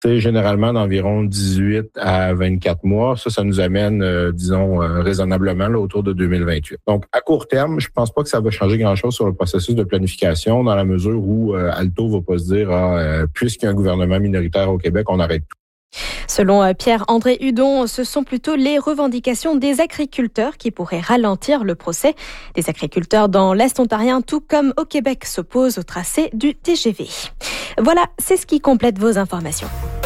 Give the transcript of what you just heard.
C'est généralement d'environ 18 à 24 mois. Ça nous amène, raisonnablement là, autour de 2028. Donc, à court terme, je pense pas que ça va changer grand-chose sur le processus de planification dans la mesure où Alto va pas se dire puisqu'il y a un gouvernement minoritaire au Québec, on arrête tout. Selon Pierre-André Hudon, ce sont plutôt les revendications des agriculteurs qui pourraient ralentir le procès. Des agriculteurs dans l'Est ontarien, tout comme au Québec, s'opposent au tracé du TGV. Voilà, c'est ce qui complète vos informations.